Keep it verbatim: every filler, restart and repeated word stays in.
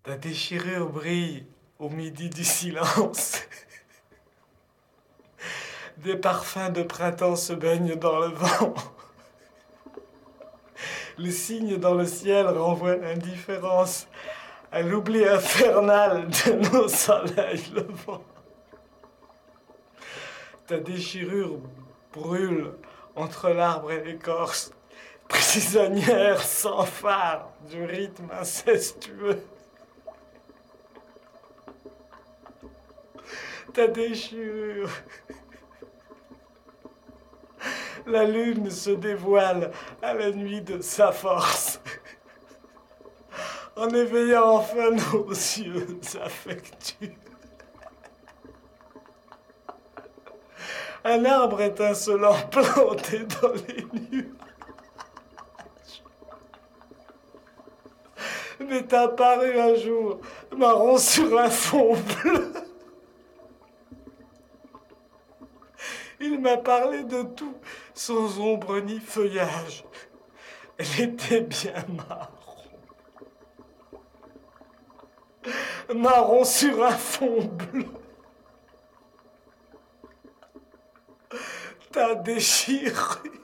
Ta déchirure brille au midi du silence. Des parfums de printemps se baignent dans le vent. Le signe dans le ciel renvoie l'indifférence à l'oubli infernal de nos soleils levants. Ta déchirure brûle entre l'arbre et l'écorce, prisonnière sans phare du rythme incestueux. Ta déchirure. La lune se dévoile à la nuit de sa force, en éveillant enfin nos yeux affectueux. Un arbre étincelant planté dans les nuages m'est apparu un jour, marron sur un fond bleu. Il m'a parlé de tout, sans ombre ni feuillage. Elle était bien marron. Marron sur un fond bleu. Ta déchirure.